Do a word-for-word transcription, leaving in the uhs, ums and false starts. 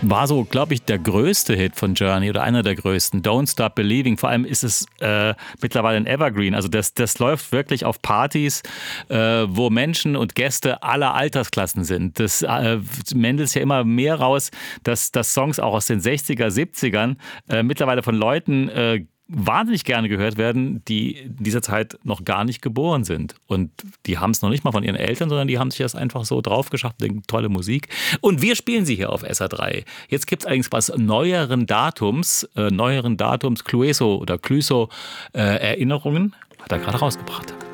war so, glaube ich, der größte Hit von Journey oder einer der größten. Don't Stop Believing. Vor allem ist es äh, mittlerweile ein Evergreen. Also das, das läuft wirklich auf Partys, äh, wo Menschen und Gäste aller Altersklassen sind. Das äh, meldet ja immer mehr raus, dass, dass Songs auch aus den sechziger, siebzigern äh, mittlerweile von Leuten äh, wahnsinnig gerne gehört werden, die in dieser Zeit noch gar nicht geboren sind. Und die haben es noch nicht mal von ihren Eltern, sondern die haben sich das einfach so drauf geschafft, denken, tolle Musik. Und wir spielen sie hier auf S R drei. Jetzt gibt es allerdings was neueren Datums, äh, neueren Datums, Clueso oder Clueso äh, Erinnerungen, hat er gerade rausgebracht.